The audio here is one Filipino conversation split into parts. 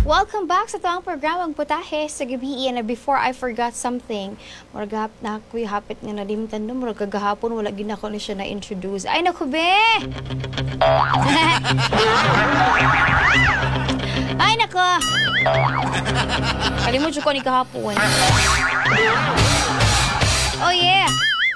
Welcome back sa toang programang Putahe sa gabi. And before I forgot something, maragap na ako'y hapit nga nalimtan no, marag kagahapon wala ginako na siya na-introduce. Ay naku be! Ay naku! Kalimut ko ni kahapon. Oh yeah!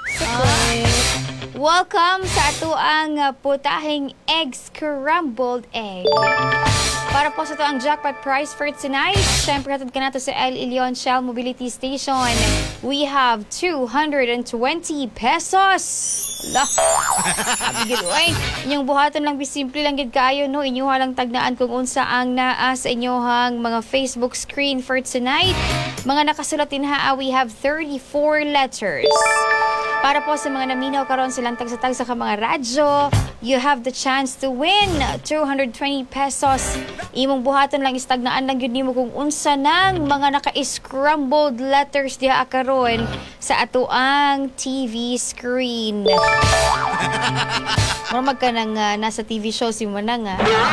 Welcome sa ato ang putaheng egg scrambled egg. Para po sa ito ang jackpot prize for tonight, syempre hatid ka nato sa El Ilion Shell Mobility Station. We have 220 pesos. Ala, abigil, oy. Inyong buhaton lang, bisimple lang gid kayo, no? Inyuha lang tagnaan kung unsa ang naa sa inyohang mga Facebook screen for tonight. Mga nakasulat din ha, we have 34 letters. Para po sa mga naminaw karon silang tag sa mga radyo, you have the chance to win 220 pesos. Imong buhaton lang, istagnaan lang yun nimo kung unsa nang mga naka-scrambled letters diha karon sa atoang TV screen. Marmag ka nang nasa TV show si Manang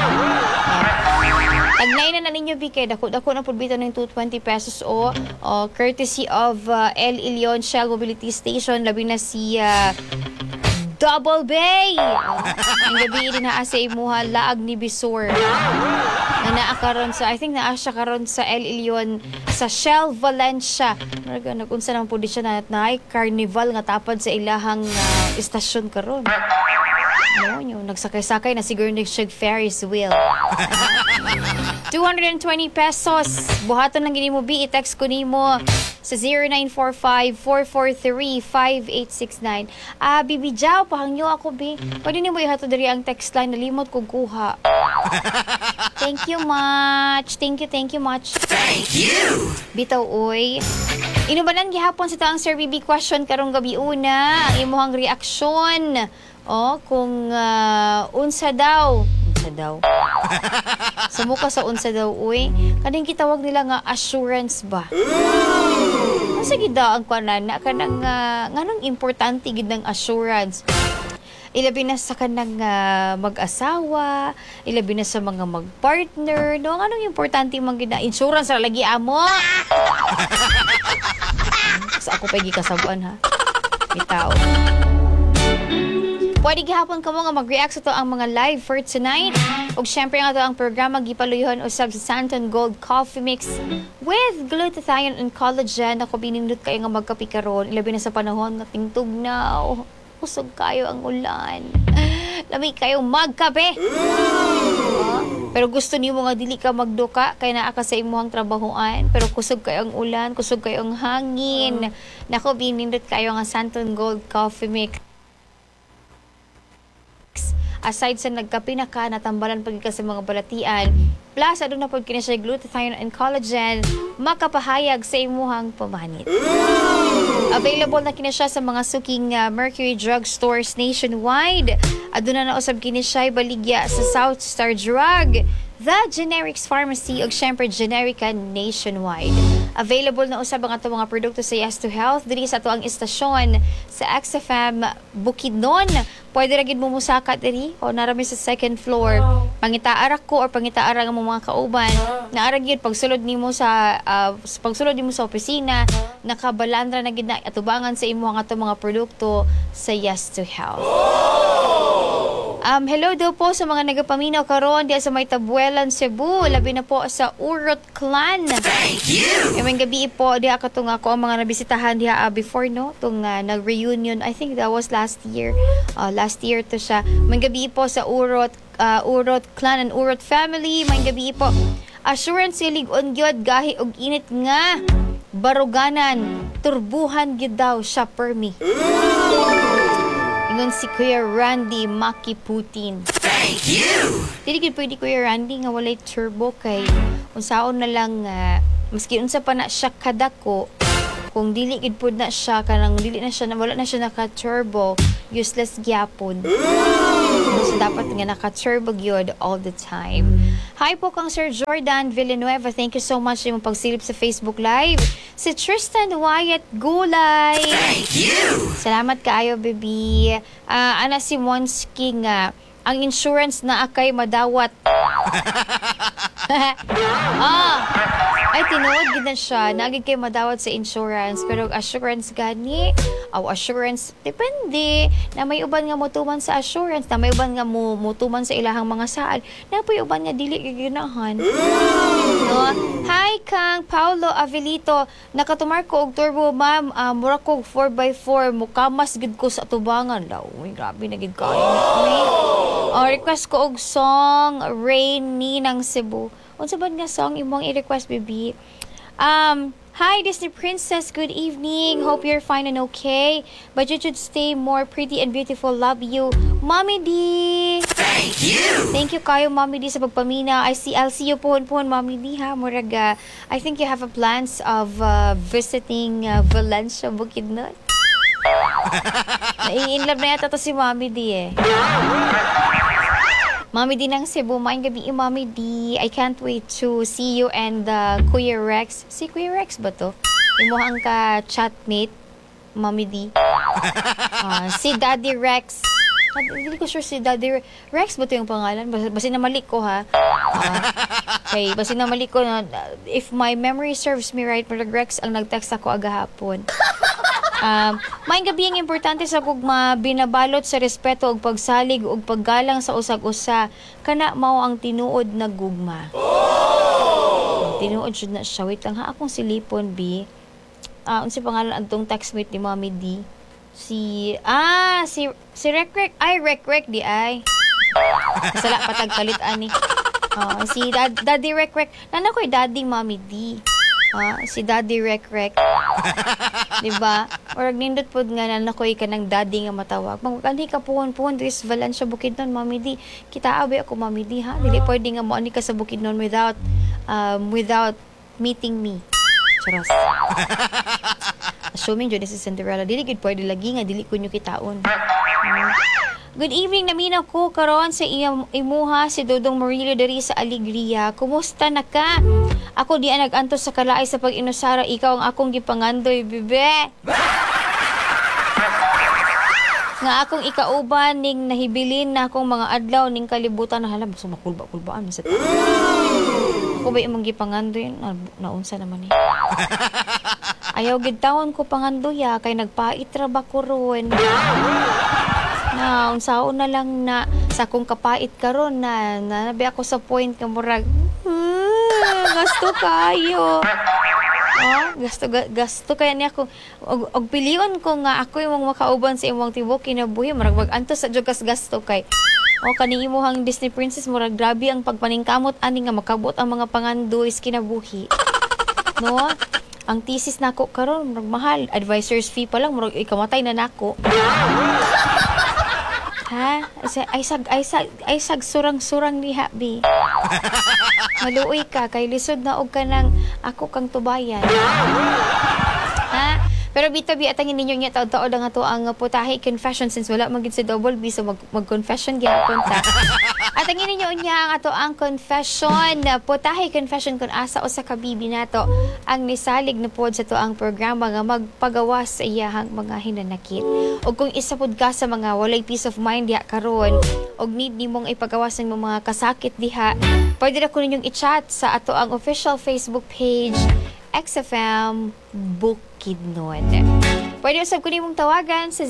Tagnay na ninyo bikay, dako na po bito ng 220 pesos o courtesy of El Ilion Shell Mobility Station, labi na si Double Bay. Ang gabi din na sa imuha laag ni Bisor. Na naakaron sa, I think naa siya karon sa El Ilion sa Shell Valencia. Nagunsa naman po di siya na carnival nga tapad sa ilahang istasyon karon. No, yung nagsakay-sakay na siguro nag-shag Ferris wheel. 220 pesos. Buhaton lang gini mo bi, i-text ko nimo sa 0945-443-5869. Bibi Jao, pahangyo ako bi. Pwede nimo ihatod diri ang text line, nalimot kong kuha. Thank you much. Thank you much. Thank you. Bitaw oy. Inubanan gihapon sa taang Sir BB question karong gabi una, ang imuhang reaksyon. Kung unsa daw. Sumuka sa unsa daw, uy. Kading kitawag nila nga assurance ba? Asa gid daw ang kanan na kanang nganong importante gid ng assurance. Ilabi na sa kanang mag-asawa, ilabi na sa mga mag-partner, no? Anong importante man gid na insurance ra lagi amo? Sa ako pa gikasabuan ha. Bitaw. Pwede gihapon ka mo nga mag-react sa to ang mga live for tonight. O syempre nga to ang programa gipaluyuhan usab sa Santon Gold Coffee Mix with glutathione and collagen. Ako binindot kayo nga magkape karon. Ilabi na sa panahon nga tingtugnaw. Usog kayo ang ulan. Lamig kayo magkape. Pero gusto niyo nga dili ka magduka kay naa ka sa imong trabahoan. Pero kusog kayo ang ulan, kusog kayo ang hangin. Nako binindot kayo nga Santon Gold Coffee Mix. Aside sa nagkape na ka, natambalan pag ka sa mga balatian, plus adun na pag kina siya glutathione and collagen, makapahayag sa imuhang pamanit. Available na kina siya sa mga suking Mercury Drug Stores nationwide. Adun na nausab kini siya baligya sa South Star Drug, The Generics Pharmacy ug syempre Generica nationwide. Available na usab ang ato mga produkto sa Yes to Health diri sa ato ang istasyon sa XFM Bukidnon. Pwede ra gid mo musaka diri o narami sa second floor. Pangitaara ko or pangitaara nga mga kauban. Naara gyud pagsulod nimo sa opisina, nakabalandra na gid na atubangan sa imo ang ato mga produkto sa Yes to Health. Hello daw po sa mga nagapaminaw karon diya sa may Tabuelan, Cebu. Labi na po sa Urot Clan. Thank you. Ngayong gabi po diya katong ako ang mga nabisitahan diya before no tung nag-reunion. I think that was last year. Last year to siya. Ngayong gabi po sa Urot Clan and Urot family. Ngayong gabi po. Assurance silig on gyud gahi og init nga baruganan. Turbuhan gid daw siya permi. Ingon si Kuya Randy Maki Putin. Thank you. Dili gid pwede Kuya Randy nga walay turbo kay unsaon na lang maski unsa pa na siya kadako kung dili gid pud na siya kanang dili na siya wala na siya naka-turbo, useless gyapon. So dapat nga naka-turbo gyud all the time. Hi po kang Sir Jordan Villanueva. Thank you so much sa imong pagsilip sa Facebook Live. Si Tristan Wyatt Gulay. Thank you. Salamat kaayo, baby. Ana si Monsky nga ang insurance na akay madawat. Ay tinuod gid na siya, naagid kay madawat sa insurance, pero assurance gani, assurance depende. Na may uban nga motuman sa assurance, na may uban nga motuman sa ilahang mga saad, na may uban nga dili giginahan. No? Hi Kang Paulo Avelito, nakatumar ko og turbo ma'am, mura ko 4x4, mukamas gid ko sa tubangan daw. Uy, grabe na gid kayo. Request ko og song Rainy ng Cebu. Unsa ba nga song imong i-request, baby? Hi, Disney Princess. Good evening. Hope you're fine and okay. But you should stay more pretty and beautiful. Love you. Mommy D! Thank you! Thank you kayo, Mommy D, sa pagpamina. I'll see you pohon-pohon, Mommy D, ha? Muraga, I think you have a plans of visiting Valencia, Bukidnon. Nai-inlove na yata to si Mommy D, eh. Mommy D ng Cebu, maayong gabi, Mommy D. I can't wait to see you and Kuya Rex. Si Kuya Rex ba to? Imuhang ka chatmate, Mommy D. Si Daddy Rex. Hindi ko sure si Daddy Rex ba to yung pangalan? Basi na mali ko, ha? Okay, basi na mali ko. If my memory serves me right, Rex ang nag-text ako agahapon. Maayong gabi, ang importante sa gugma, binabalot sa respeto ug pagsalig ug paggalang sa usag-usa, kana mao ang tinuod na gugma. Tinuod jud na siya. Wait lang ha, akong silipon, B. Unsa pangalan adtong textmate ni Mommy D? Si Rek. Ay, Rek di ay. Sala patagkalit ani. Si Daddy Rek. Nana ko'y Daddy Mommy D. Si Daddy Rek. Diba? Orag nindot pod nga na nakoy ka ng daddy nga matawag. Magkanhi ka puhon-puhon dito sa Valencia, Bukidnon, Mommy D. Kita abe ako, Mommy D, ha? Dili pwede nga mo ani ka sa Bukidnon without meeting me. Charos. Assuming dyan si Cinderella, dili gid pwede lagi nga, dili ko nyo kitaon. Good evening, naminaw ko karon sa imuha si Dodong Murillo diri sa Alegria. Kumusta na ka? Ako di nag-antos sa kalaay sa pag-inusara, ikaw ang akong gipangandoy, bebe. Nga akong ikauban ning nahibilin na akong mga adlaw ning kalibutan na halam so makulba-kulbaan sa tayo. Ako ba imong gipangandoy naunsa naman eh. Ayaw gid taon ko pangandoya kay nagpait ra ba ko ron. Na unsaon na lang na sa akong kapait karon na nabi ako sa point nga murag gasto kayo. Gasto kaya niya ako og pilion ko nga ako imong makauban sa imong tibok kinabuhi murag mag-antos sa jugas gasto kay kani imong Disney Princess murag grabe ang pagpaningkamot ani nga makabot ang mga pangandoy kinabuhi. No? Ang thesis nako karon murag mahal, advisor's fee pa lang murag ikamatay na nako. Ha? Ay sag surang-surang ni Habi. Maluoy ka kay lisod na og kanang ako kang tubayan. Ha? Pero bitabi atangin ninyo niya taod-taod ang ato ang putahe confession since wala magid si Double B so mag-confession gyapon ta. Atangin ninyo niya ang ato ang confession putahe confession kun asa o sa kabibi nato ang nisalig na pod sa to ang programa nga magpagawas sa iyahang mga hinanakit. Og kung isa pod ka sa mga walay peace of mind diha karon og need nimong ipagawas ng mga kasakit diha, pwede na ko ninyong i-chat sa ato ang official Facebook page XFM Bukidnon. Pwede usab ko nimong tawagan sa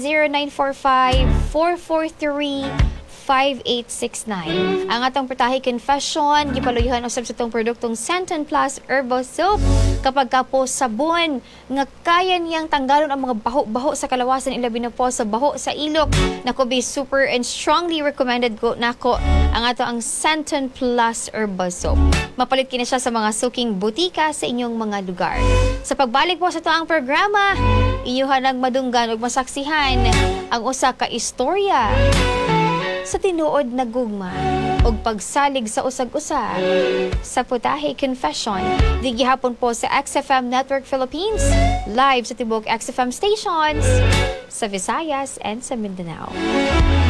0945-443-5869. Ang atong putahe confession, gipaluyuhan usab sa itong produktong Centon Plus Herbal Soap. Kapag kapo sabon, nga kaya niyang tanggalon ang mga baho-baho sa kalawasan, ilabi na po sa baho sa ilok. Nako, be super and strongly recommended ko nako ang ato ang Centon Plus Herbal Soap. Mapalit kina siya sa mga suking butika sa inyong mga lugar. Sa pagbalik po sa ito ang programa, inyuhan ang madunggan o masaksihan ang usa ka istorya sa tinuod na gugma o pagsalig sa usag-usa sa putahe confession. Di gihapon po sa XFM Network Philippines, live sa tibok XFM stations sa Visayas and sa Mindanao.